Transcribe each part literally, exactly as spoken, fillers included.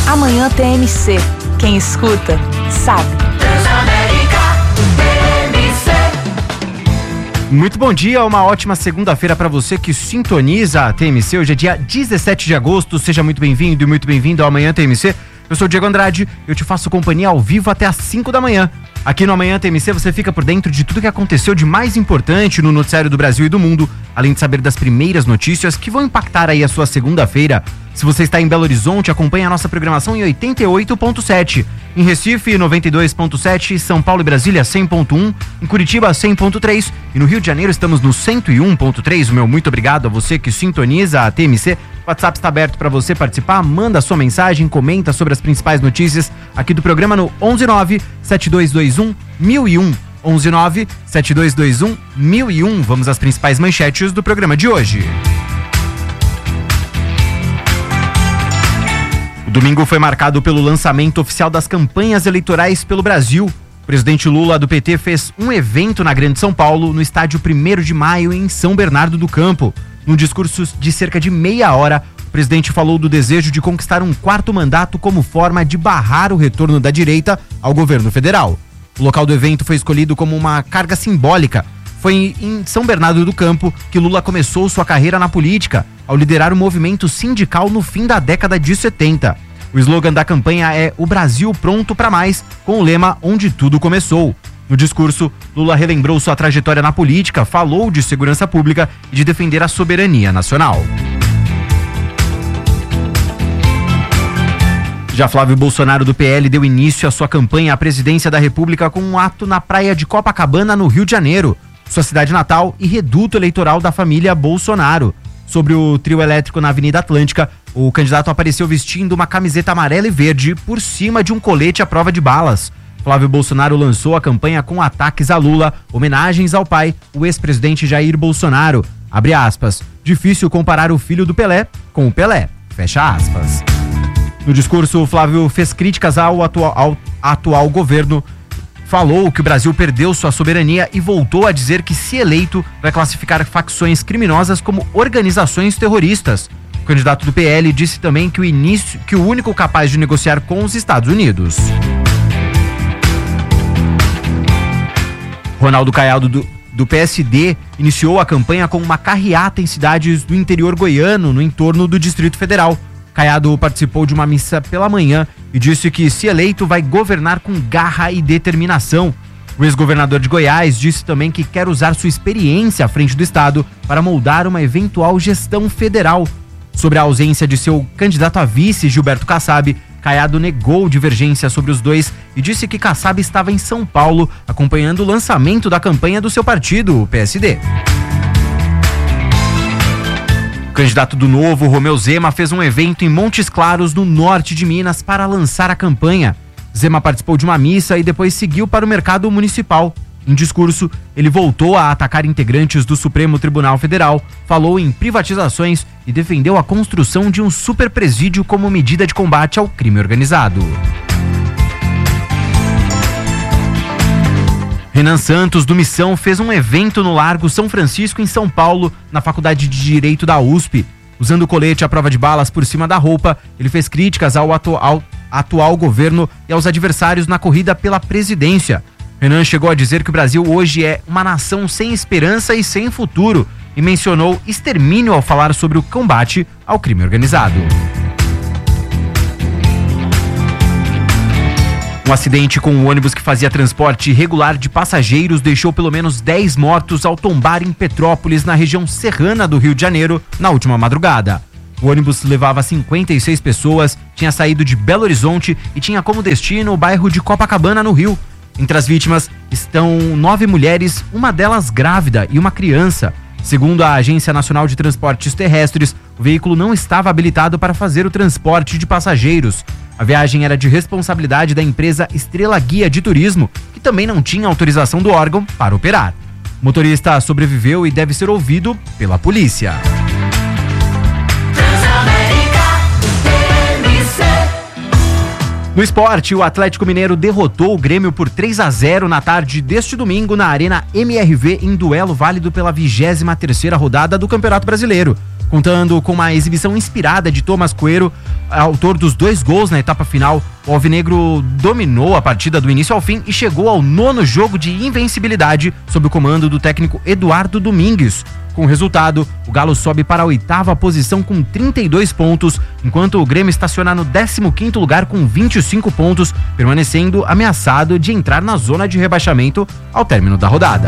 Amanhã T M C. Quem escuta, sabe. Muito bom dia, uma ótima segunda-feira para você que sintoniza a T M C. Hoje é dia dezessete de agosto, seja muito bem-vindo e muito bem-vindo ao Amanhã T M C. Eu sou o Diego Andrade, eu te faço companhia ao vivo até às cinco da manhã. Aqui no Amanhã T M C você fica por dentro de tudo que aconteceu de mais importante no noticiário do Brasil e do mundo, além de saber das primeiras notícias que vão impactar aí a sua segunda-feira. Se você está em Belo Horizonte, acompanhe a nossa programação em oitenta e oito ponto sete. Em Recife, noventa e dois ponto sete. São Paulo e Brasília, cem ponto um. Em Curitiba, cem ponto três. E no Rio de Janeiro, estamos no cento e um ponto três. O meu muito obrigado a você que sintoniza a T M C. O WhatsApp está aberto para você participar. Manda sua mensagem, comenta sobre as principais notícias aqui do programa no onze nove sete dois dois um mil e um. onze nove sete dois dois um mil e um. Vamos às principais manchetes do programa de hoje. O domingo foi marcado pelo lançamento oficial das campanhas eleitorais pelo Brasil. O presidente Lula do P T fez um evento na Grande São Paulo, no estádio primeiro de maio, em São Bernardo do Campo. Num discurso de cerca de meia hora, o presidente falou do desejo de conquistar um quarto mandato como forma de barrar o retorno da direita ao governo federal. O local do evento foi escolhido como uma carga simbólica. Foi em São Bernardo do Campo que Lula começou sua carreira na política, ao liderar o movimento sindical no fim da década de setenta. O slogan da campanha é "O Brasil pronto para mais", com o lema "Onde tudo começou". No discurso, Lula relembrou sua trajetória na política, falou de segurança pública e de defender a soberania nacional. Já Flávio Bolsonaro do P L deu início à sua campanha à presidência da República com um ato na praia de Copacabana, no Rio de Janeiro, sua cidade natal e reduto eleitoral da família Bolsonaro. Sobre o trio elétrico na Avenida Atlântica, o candidato apareceu vestindo uma camiseta amarela e verde por cima de um colete à prova de balas. Flávio Bolsonaro lançou a campanha com ataques a Lula, homenagens ao pai, o ex-presidente Jair Bolsonaro. Abre aspas. Difícil comparar o filho do Pelé com o Pelé. Fecha aspas. No discurso, o Flávio fez críticas ao atual, ao atual governo, falou que o Brasil perdeu sua soberania e voltou a dizer que, se eleito, vai classificar facções criminosas como organizações terroristas. O candidato do P L disse também que o, início, que o único capaz de negociar com os Estados Unidos. Ronaldo Caiado do, do P S D iniciou a campanha com uma carreata em cidades do interior goiano, no entorno do Distrito Federal. Caiado participou de uma missa pela manhã e disse que, se eleito, vai governar com garra e determinação. O ex-governador de Goiás disse também que quer usar sua experiência à frente do estado para moldar uma eventual gestão federal. Sobre a ausência de seu candidato a vice, Gilberto Kassab, Caiado negou divergência sobre os dois e disse que Kassab estava em São Paulo acompanhando o lançamento da campanha do seu partido, o P S D. O candidato do Novo, Romeu Zema, fez um evento em Montes Claros, no norte de Minas, para lançar a campanha. Zema participou de uma missa e depois seguiu para o mercado municipal. Em discurso, ele voltou a atacar integrantes do Supremo Tribunal Federal, falou em privatizações e defendeu a construção de um superpresídio como medida de combate ao crime organizado. Renan Santos, do Missão, fez um evento no Largo São Francisco, em São Paulo, na Faculdade de Direito da U S P. Usando o colete à prova de balas por cima da roupa, ele fez críticas ao atual, atual governo e aos adversários na corrida pela presidência. Renan chegou a dizer que o Brasil hoje é uma nação sem esperança e sem futuro, e mencionou extermínio ao falar sobre o combate ao crime organizado. Um acidente com um ônibus que fazia transporte irregular de passageiros deixou pelo menos dez mortos ao tombar em Petrópolis, na região serrana do Rio de Janeiro, na última madrugada. O ônibus levava cinquenta e seis pessoas, tinha saído de Belo Horizonte e tinha como destino o bairro de Copacabana, no Rio. Entre as vítimas estão nove mulheres, uma delas grávida, e uma criança. Segundo a Agência Nacional de Transportes Terrestres, o veículo não estava habilitado para fazer o transporte de passageiros. A viagem era de responsabilidade da empresa Estrela Guia de Turismo, que também não tinha autorização do órgão para operar. O motorista sobreviveu e deve ser ouvido pela polícia. No esporte, o Atlético Mineiro derrotou o Grêmio por três a zero na tarde deste domingo na Arena M R V, em duelo válido pela vigésima terceira rodada do Campeonato Brasileiro. Contando com uma exibição inspirada de Thomas Coelho, autor dos dois gols na etapa final, o alvinegro dominou a partida do início ao fim e chegou ao nono jogo de invencibilidade sob o comando do técnico Eduardo Domingues. Com o resultado, o Galo sobe para a oitava posição com trinta e dois pontos, enquanto o Grêmio estaciona no décimo quinto lugar com vinte e cinco pontos, permanecendo ameaçado de entrar na zona de rebaixamento ao término da rodada.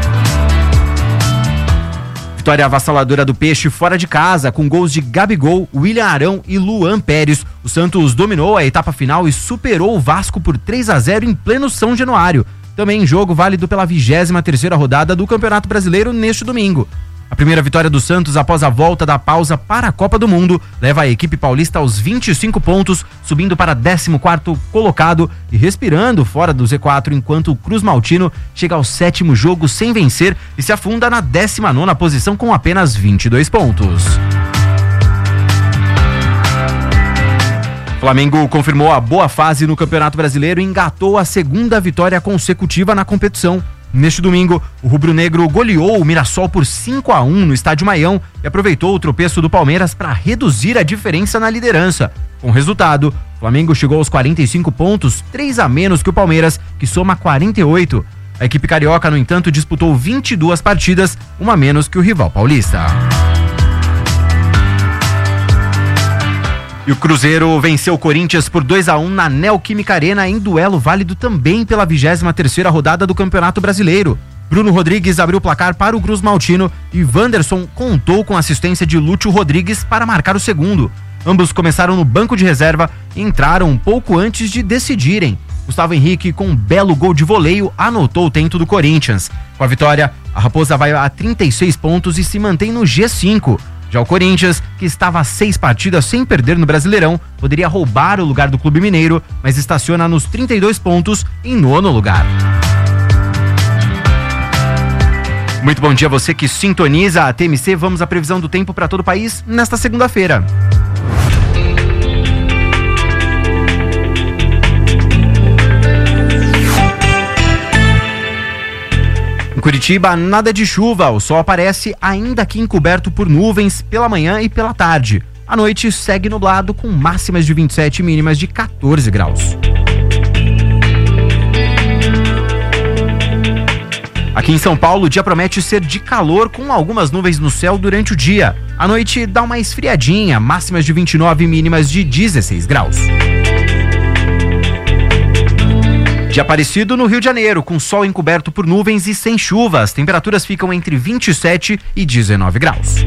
Vitória avassaladora do Peixe fora de casa, com gols de Gabigol, William Arão e Luan Pérez. O Santos dominou a etapa final e superou o Vasco por três a zero em pleno São Januário. Também em jogo válido pela vigésima terceira rodada do Campeonato Brasileiro neste domingo. A primeira vitória do Santos após a volta da pausa para a Copa do Mundo leva a equipe paulista aos vinte e cinco pontos, subindo para décimo quarto colocado e respirando fora do Z quatro, enquanto o Cruz Maltino chega ao sétimo jogo sem vencer e se afunda na décima nona posição com apenas vinte e dois pontos. Flamengo confirmou a boa fase no Campeonato Brasileiro e engatou a segunda vitória consecutiva na competição. Neste domingo, o rubro-negro goleou o Mirassol por cinco a um no Estádio Maião e aproveitou o tropeço do Palmeiras para reduzir a diferença na liderança. Com o resultado, o Flamengo chegou aos quarenta e cinco pontos, três a menos que o Palmeiras, que soma quarenta e oito. A equipe carioca, no entanto, disputou vinte e duas partidas, uma menos que o rival paulista. E o Cruzeiro venceu o Corinthians por dois a um na Neoquímica Arena em duelo válido também pela vigésima terceira rodada do Campeonato Brasileiro. Bruno Rodrigues abriu o placar para o Cruz Maltino e Wanderson contou com a assistência de Lúcio Rodrigues para marcar o segundo. Ambos começaram no banco de reserva e entraram um pouco antes de decidirem. Gustavo Henrique, com um belo gol de voleio, anotou o tento do Corinthians. Com a vitória, a Raposa vai a trinta e seis pontos e se mantém no G cinco. Já o Corinthians, que estava a seis partidas sem perder no Brasileirão, poderia roubar o lugar do Clube Mineiro, mas estaciona nos trinta e dois pontos em nono lugar. Muito bom dia a você que sintoniza a T M C. Vamos à previsão do tempo para todo o país nesta segunda-feira. Em Curitiba, nada de chuva, o sol aparece ainda que encoberto por nuvens pela manhã e pela tarde. À noite segue nublado com máximas de vinte e sete e mínimas de quatorze graus. Aqui em São Paulo, o dia promete ser de calor com algumas nuvens no céu durante o dia. À noite dá uma esfriadinha, máximas de vinte e nove e mínimas de dezesseis graus. Dia Aparecido no Rio de Janeiro, com sol encoberto por nuvens e sem chuva. As temperaturas ficam entre vinte e sete e dezenove graus.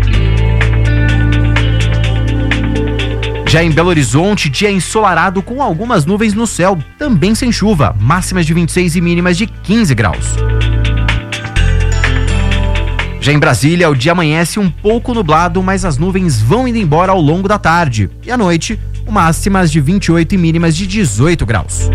Já em Belo Horizonte, dia ensolarado com algumas nuvens no céu, também sem chuva. Máximas de vinte e seis e mínimas de quinze graus. Já em Brasília, o dia amanhece um pouco nublado, mas as nuvens vão indo embora ao longo da tarde. E à noite, máximas de vinte e oito e mínimas de dezoito graus.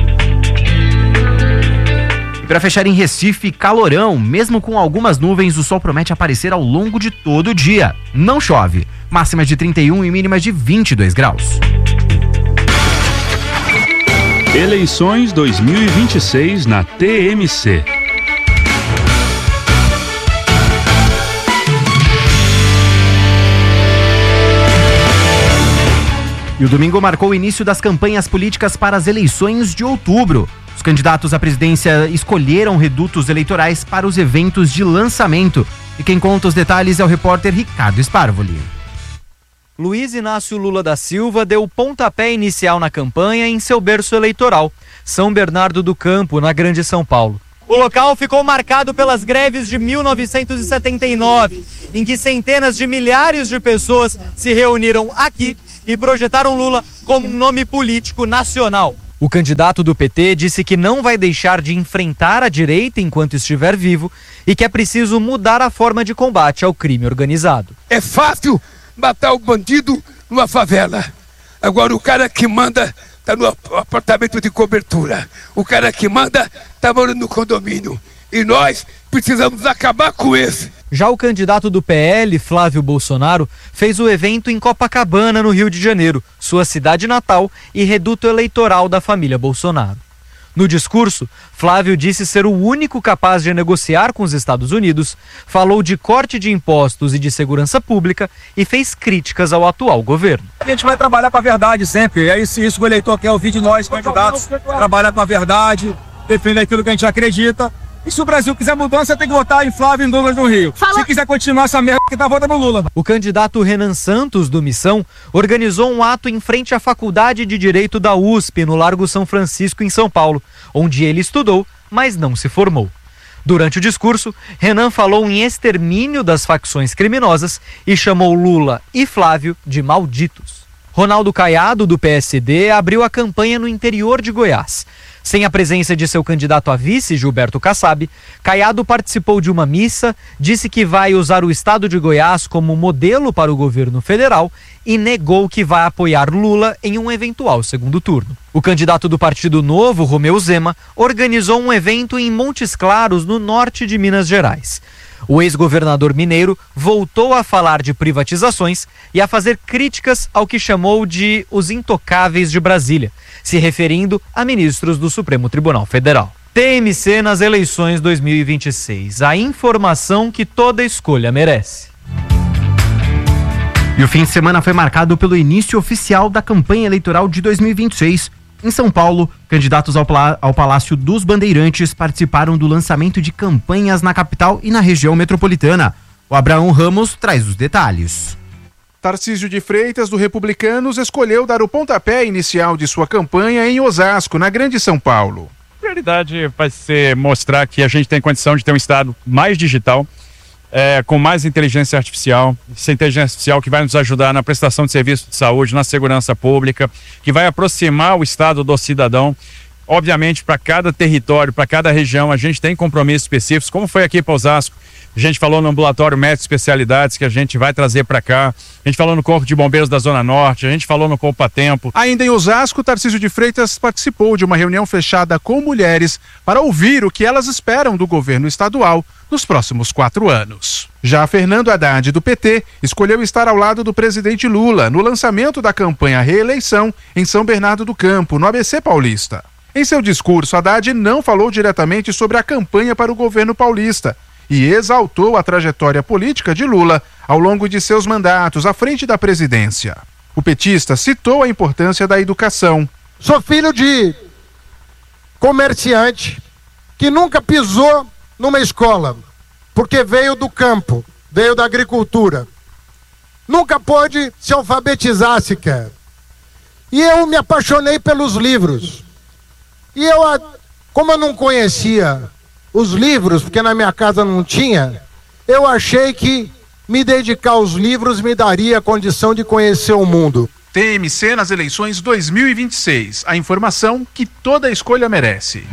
Para fechar em Recife, calorão, mesmo com algumas nuvens, o sol promete aparecer ao longo de todo o dia. Não chove, máximas de trinta e um e mínimas de vinte e dois graus. Eleições dois mil e vinte e seis na T M C. E o domingo marcou o início das campanhas políticas para as eleições de outubro. Os candidatos à presidência escolheram redutos eleitorais para os eventos de lançamento. E quem conta os detalhes é o repórter Ricardo Sparvoli. Luiz Inácio Lula da Silva deu o pontapé inicial na campanha em seu berço eleitoral, São Bernardo do Campo, na Grande São Paulo. O local ficou marcado pelas greves de mil novecentos e setenta e nove, em que centenas de milhares de pessoas se reuniram aqui e projetaram Lula como um nome político nacional. O candidato do P T disse que não vai deixar de enfrentar a direita enquanto estiver vivo e que é preciso mudar a forma de combate ao crime organizado. É fácil matar o bandido numa favela. Agora o cara que manda está no apartamento de cobertura. O cara que manda está morando no condomínio. E nós precisamos acabar com esse. Já o candidato do P L, Flávio Bolsonaro, fez o evento em Copacabana, no Rio de Janeiro, sua cidade natal e reduto eleitoral da família Bolsonaro. No discurso, Flávio disse ser o único capaz de negociar com os Estados Unidos, falou de corte de impostos e de segurança pública e fez críticas ao atual governo. A gente vai trabalhar com a verdade sempre, é isso, isso que o eleitor quer ouvir de nós, candidatos, trabalhar com a verdade, defender aquilo que a gente acredita. E se o Brasil quiser mudança, tem que votar em Flávio e em Douglas no Rio. Fala. Se quiser continuar essa merda, que tá votando no Lula. O candidato Renan Santos, do Missão, organizou um ato em frente à Faculdade de Direito da U S P, no Largo São Francisco, em São Paulo, onde ele estudou, mas não se formou. Durante o discurso, Renan falou em extermínio das facções criminosas e chamou Lula e Flávio de malditos. Ronaldo Caiado, do P S D, abriu a campanha no interior de Goiás. Sem a presença de seu candidato a vice, Gilberto Kassab, Caiado participou de uma missa, disse que vai usar o estado de Goiás como modelo para o governo federal e negou que vai apoiar Lula em um eventual segundo turno. O candidato do Partido Novo, Romeu Zema, organizou um evento em Montes Claros, no norte de Minas Gerais. O ex-governador mineiro voltou a falar de privatizações e a fazer críticas ao que chamou de os intocáveis de Brasília, se referindo a ministros do Supremo Tribunal Federal. T M C nas eleições dois mil e vinte e seis. A informação que toda escolha merece. E o fim de semana foi marcado pelo início oficial da campanha eleitoral de dois mil e vinte e seis. Em São Paulo, candidatos ao, ao Palácio dos Bandeirantes participaram do lançamento de campanhas na capital e na região metropolitana. O Abraão Ramos traz os detalhes. Tarcísio de Freitas, do Republicanos, escolheu dar o pontapé inicial de sua campanha em Osasco, na Grande São Paulo. A prioridade vai ser mostrar que a gente tem condição de ter um estado mais digital, É, com mais inteligência artificial, essa inteligência artificial que vai nos ajudar na prestação de serviços de saúde, na segurança pública, que vai aproximar o Estado do cidadão. Obviamente, para cada território, para cada região, a gente tem compromissos específicos, como foi aqui para Osasco. A gente falou no ambulatório médico especialidades que a gente vai trazer para cá. A gente falou no Corpo de Bombeiros da Zona Norte, a gente falou no Poupa Tempo. Ainda em Osasco, Tarcísio de Freitas participou de uma reunião fechada com mulheres para ouvir o que elas esperam do governo estadual nos próximos quatro anos. Já Fernando Haddad, do P T, escolheu estar ao lado do presidente Lula no lançamento da campanha Reeleição em São Bernardo do Campo, no A B C Paulista. Em seu discurso, Haddad não falou diretamente sobre a campanha para o governo paulista e exaltou a trajetória política de Lula ao longo de seus mandatos à frente da presidência. O petista citou a importância da educação. Sou filho de comerciante que nunca pisou numa escola, porque veio do campo, veio da agricultura. Nunca pôde se alfabetizar sequer. E eu me apaixonei pelos livros. E eu, como eu não conhecia os livros, porque na minha casa não tinha, eu achei que me dedicar aos livros me daria a condição de conhecer o mundo. T M C nas eleições dois mil e vinte e seis. A informação que toda escolha merece.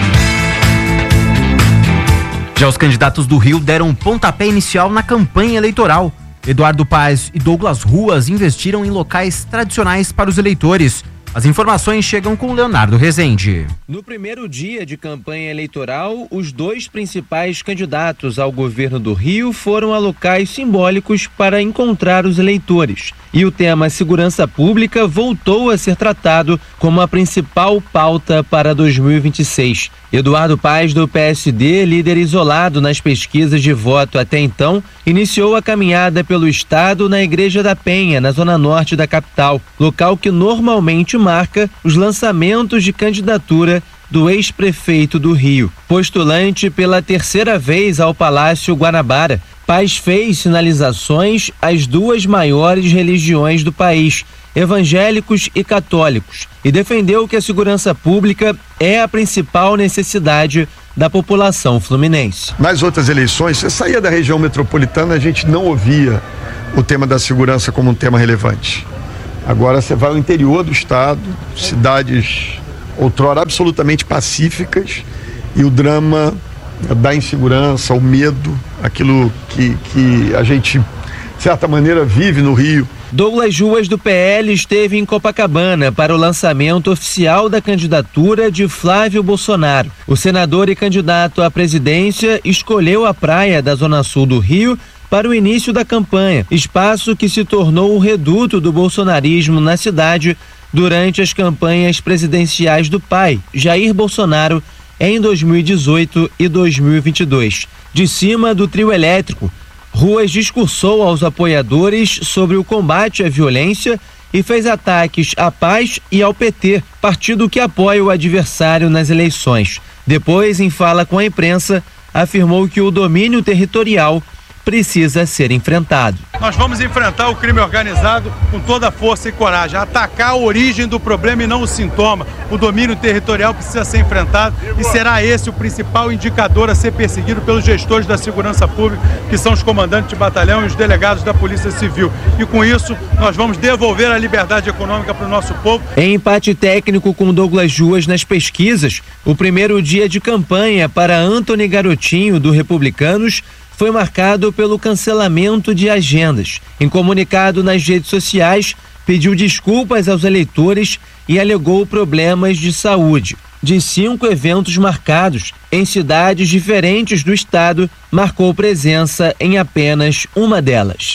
Já os candidatos do Rio deram um pontapé inicial na campanha eleitoral. Eduardo Paes e Douglas Ruas investiram em locais tradicionais para os eleitores. As informações chegam com Leonardo Rezende. No primeiro dia de campanha eleitoral, os dois principais candidatos ao governo do Rio foram a locais simbólicos para encontrar os eleitores. E o tema segurança pública voltou a ser tratado como a principal pauta para dois mil e vinte e seis. Eduardo Paes, do P S D, líder isolado nas pesquisas de voto até então, iniciou a caminhada pelo estado na Igreja da Penha, na zona norte da capital, local que normalmente marca os lançamentos de candidatura do ex-prefeito do Rio. Postulante pela terceira vez ao Palácio Guanabara, Paes fez sinalizações às duas maiores religiões do país, evangélicos e católicos, e defendeu que a segurança pública é a principal necessidade da população fluminense. Nas outras eleições, você saía da região metropolitana, a gente não ouvia o tema da segurança como um tema relevante. Agora você vai ao interior do estado, cidades outrora absolutamente pacíficas, e o drama da insegurança, o medo, aquilo que, que a gente, de certa maneira, vive no Rio. Douglas Ruas, do P L, esteve em Copacabana para o lançamento oficial da candidatura de Flávio Bolsonaro. O senador e candidato à presidência escolheu a praia da Zona Sul do Rio para o início da campanha, espaço que se tornou o reduto do bolsonarismo na cidade durante as campanhas presidenciais do pai, Jair Bolsonaro, em dois mil e dezoito e dois mil e vinte e dois. De cima do trio elétrico, Ruas discursou aos apoiadores sobre o combate à violência e fez ataques à paz e ao P T, partido que apoia o adversário nas eleições. Depois, em fala com a imprensa, afirmou que o domínio territorial precisa ser enfrentado. Nós vamos enfrentar o crime organizado com toda a força e coragem, atacar a origem do problema e não o sintoma. O domínio territorial precisa ser enfrentado e será esse o principal indicador a ser perseguido pelos gestores da segurança pública, que são os comandantes de batalhão e os delegados da Polícia Civil. E com isso, nós vamos devolver a liberdade econômica para o nosso povo. Em empate técnico com Douglas Ruas nas pesquisas, o primeiro dia de campanha para Antony Garotinho, do Republicanos, foi marcado pelo cancelamento de agendas. Em comunicado nas redes sociais, pediu desculpas aos eleitores e alegou problemas de saúde. De cinco eventos marcados em cidades diferentes do estado, marcou presença em apenas uma delas.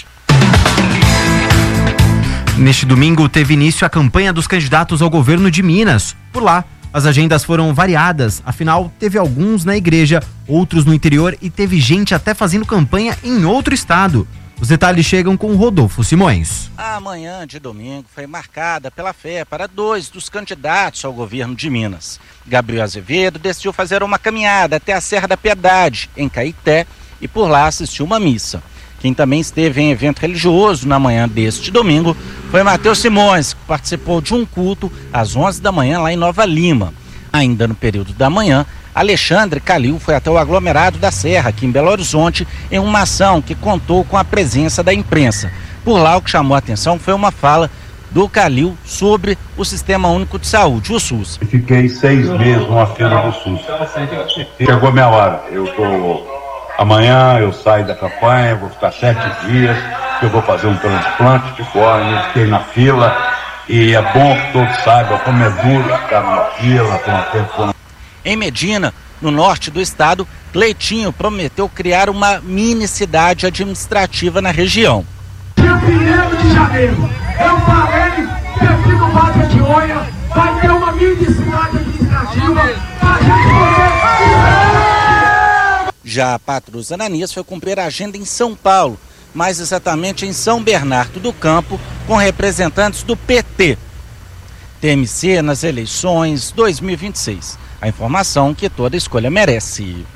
Neste domingo teve início a campanha dos candidatos ao governo de Minas. Por lá, as agendas foram variadas, afinal teve alguns na igreja, outros no interior e teve gente até fazendo campanha em outro estado. Os detalhes chegam com Rodolfo Simões. A manhã de domingo foi marcada pela fé para dois dos candidatos ao governo de Minas. Gabriel Azevedo decidiu fazer uma caminhada até a Serra da Piedade, em Caeté, e por lá assistiu uma missa. Quem também esteve em evento religioso na manhã deste domingo foi Matheus Simões, que participou de um culto às onze da manhã lá em Nova Lima. Ainda no período da manhã, Alexandre Calil foi até o aglomerado da Serra, aqui em Belo Horizonte, em uma ação que contou com a presença da imprensa. Por lá, o que chamou a atenção foi uma fala do Calil sobre o Sistema Único de Saúde, o SUS. Fiquei seis meses numa feira do SUS. Chegou minha hora. Eu tô... Amanhã eu saio da campanha, vou ficar sete dias, eu vou fazer um transplante de córnea, fiquei na fila, e é bom que todos saibam como é duro ficar numa fila, com uma tempo. Em Medina, no norte do estado, Cleitinho prometeu criar uma mini cidade administrativa na região. Dia primeiro de janeiro, eu falei que aqui no Vale de Oia vai ter uma mini cidade administrativa para a gente poder... Já a Patrus Ananias foi cumprir a agenda em São Paulo, mais exatamente em São Bernardo do Campo, com representantes do P T. T M C nas eleições dois mil e vinte e seis. A informação que toda escolha merece.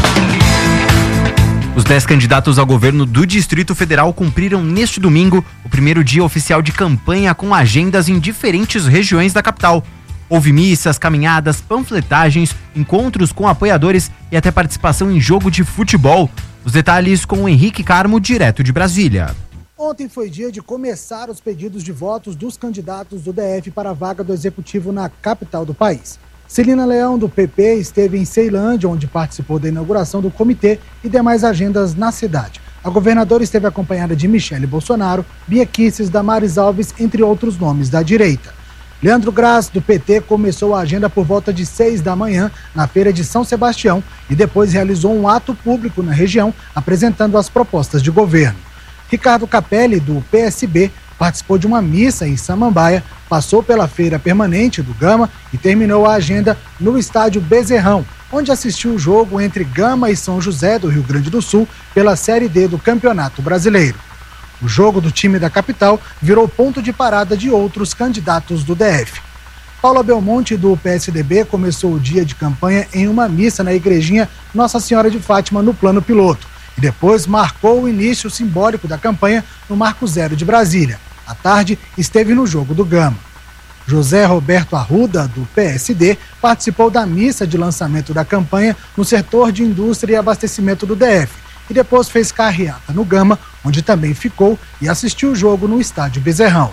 Os dez candidatos ao governo do Distrito Federal cumpriram neste domingo o primeiro dia oficial de campanha com agendas em diferentes regiões da capital. Houve missas, caminhadas, panfletagens, encontros com apoiadores e até participação em jogo de futebol. Os detalhes com o Henrique Carmo, direto de Brasília. Ontem foi dia de começar os pedidos de votos dos candidatos do D F para a vaga do Executivo na capital do país. Celina Leão, do P P, esteve em Ceilândia, onde participou da inauguração do comitê e demais agendas na cidade. A governadora esteve acompanhada de Michele Bolsonaro, Bia Kicis, Damares Alves, entre outros nomes da direita. Leandro Graz, do P T, começou a agenda por volta de seis da manhã na Feira de São Sebastião e depois realizou um ato público na região apresentando as propostas de governo. Ricardo Capelli, do P S B, participou de uma missa em Samambaia, passou pela feira permanente do Gama e terminou a agenda no estádio Bezerrão, onde assistiu o jogo entre Gama e São José do Rio Grande do Sul pela Série D do Campeonato Brasileiro. O jogo do time da capital virou ponto de parada de outros candidatos do D F. Paula Belmonte, do P S D B, começou o dia de campanha em uma missa na igrejinha Nossa Senhora de Fátima, no Plano Piloto, e depois marcou o início simbólico da campanha no Marco Zero de Brasília. À tarde, esteve no jogo do Gama. José Roberto Arruda, do P S D, participou da missa de lançamento da campanha no setor de indústria e abastecimento do D F, e depois fez carreata no Gama, onde também ficou e assistiu o jogo no estádio Bezerrão.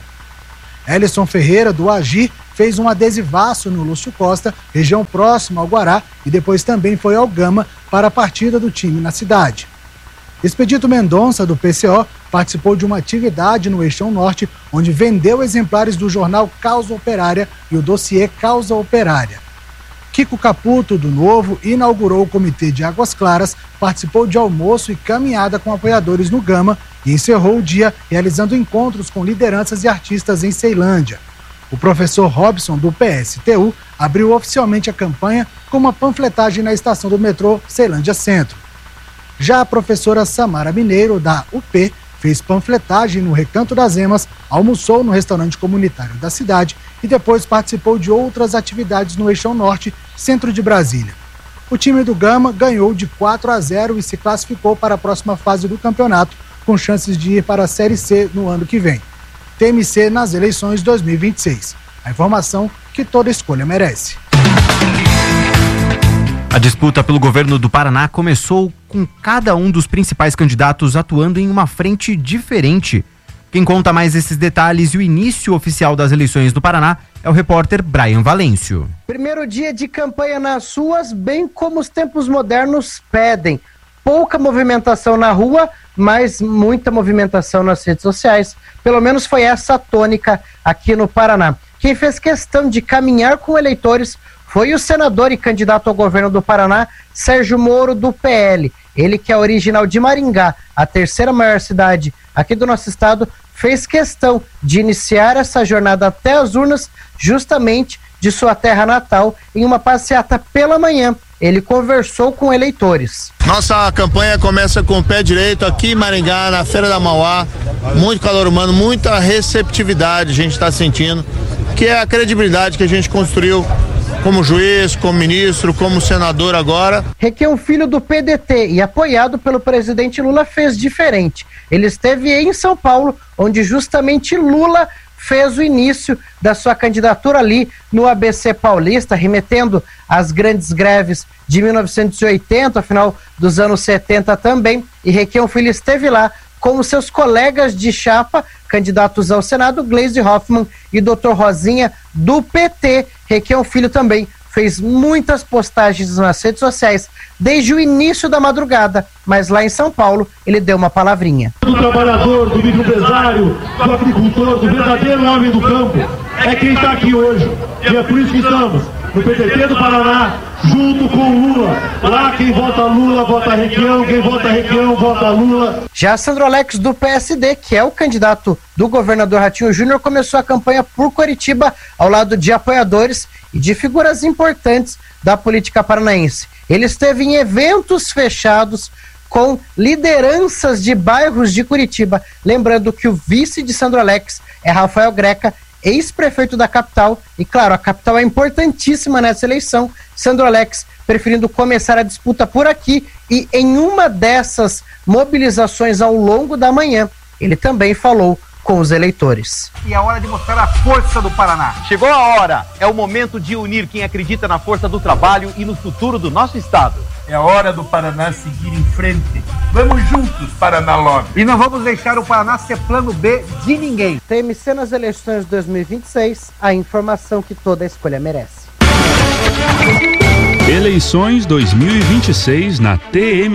Elison Ferreira, do Agir, fez um adesivaço no Lúcio Costa, região próxima ao Guará, e depois também foi ao Gama para a partida do time na cidade. Expedito Mendonça, do P C O, participou de uma atividade no Eixão Norte, onde vendeu exemplares do jornal Causa Operária e o dossiê Causa Operária. Kiko Caputo, do Novo, inaugurou o Comitê de Águas Claras, participou de almoço e caminhada com apoiadores no Gama e encerrou o dia realizando encontros com lideranças e artistas em Ceilândia. O professor Robson, do P S T U, abriu oficialmente a campanha com uma panfletagem na estação do metrô Ceilândia Centro. Já a professora Samara Mineiro, da U P, fez panfletagem no Recanto das Emas, almoçou no restaurante comunitário da cidade e depois participou de outras atividades no Eixão Norte, centro de Brasília. O time do Gama ganhou de quatro a zero e se classificou para a próxima fase do campeonato, com chances de ir para a Série C no ano que vem. T M C nas eleições dois mil e vinte e seis. A informação que toda escolha merece. A disputa pelo governo do Paraná começou com cada um dos principais candidatos atuando em uma frente diferente. Quem conta mais esses detalhes e o início oficial das eleições do Paraná é o repórter Brian Valêncio. Primeiro dia de campanha nas ruas, bem como os tempos modernos pedem. Pouca movimentação na rua, mas muita movimentação nas redes sociais. Pelo menos foi essa a tônica aqui no Paraná. Quem fez questão de caminhar com eleitores foi o senador e candidato ao governo do Paraná, Sérgio Moro, do P L. Ele, que é original de Maringá, a terceira maior cidade aqui do nosso estado, fez questão de iniciar essa jornada até as urnas, justamente de sua terra natal, em uma passeata pela manhã. Ele conversou com eleitores. Nossa campanha começa com o pé direito aqui em Maringá, na Feira da Mauá. Muito calor humano, muita receptividade a gente está sentindo, que é a credibilidade que a gente construiu como juiz, como ministro, como senador agora. Requião Filho, do P D T e apoiado pelo presidente Lula, fez diferente. Ele esteve em São Paulo, onde justamente Lula fez o início da sua candidatura ali no A B C Paulista, remetendo às grandes greves de mil novecentos e oitenta, final dos anos setenta também, e Requião Filho esteve lá com seus colegas de chapa, candidatos ao Senado, Gleisi Hoffmann e doutor Rosinha, do P T. Requião Filho também fez muitas postagens nas redes sociais desde o início da madrugada, mas lá em São Paulo ele deu uma palavrinha. Do trabalhador, do microempresário, do agricultor, do verdadeiro homem do campo, é quem está aqui hoje. E é por isso que estamos no P D T do Paraná, junto com o Lula. Lá quem vota Lula, vota Requião, quem vota Requião, vota Lula. Já Sandro Alex, do P S D, que é o candidato do governador Ratinho Júnior, começou a campanha por Curitiba, ao lado de apoiadores e de figuras importantes da política paranaense. Ele esteve em eventos fechados com lideranças de bairros de Curitiba. Lembrando que o vice de Sandro Alex é Rafael Greca, ex-prefeito da capital, e claro, a capital é importantíssima nessa eleição. Sandro Alex preferindo começar a disputa por aqui, e em uma dessas mobilizações ao longo da manhã, ele também falou com os eleitores. E é a hora de mostrar a força do Paraná. Chegou a hora, é o momento de unir quem acredita na força do trabalho e no futuro do nosso estado. É a hora do Paraná seguir em frente. Vamos juntos, Paraná Lobby. E não vamos deixar o Paraná ser plano B de ninguém. T M C nas eleições de dois mil e vinte e seis, a informação que toda escolha merece. Eleições dois mil e vinte e seis na T M